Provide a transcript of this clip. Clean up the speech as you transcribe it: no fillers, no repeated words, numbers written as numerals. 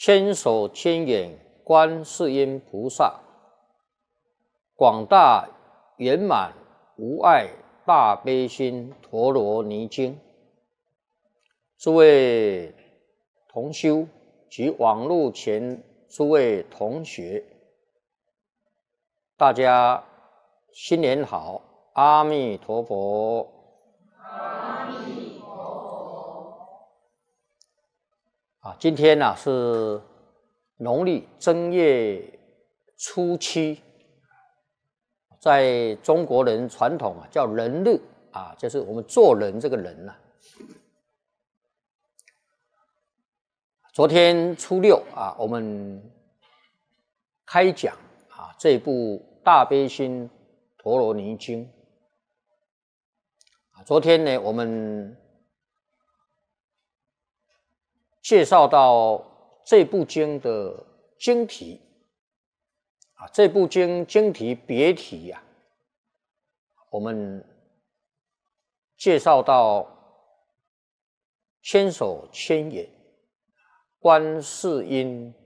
千手千眼观世音菩萨，广大圆满无碍大悲心陀罗尼经。诸位同修及网络前诸位同学，大家新年好，阿弥陀佛。 阿弥陀佛。 今天是农历正月初七，在中国人传统叫人日就是我们做人这个人昨天初六我们开讲这部《大悲心陀罗尼经》。昨天呢，我们介绍到这部经的经题这部经题别题我们介绍到千手千眼观世音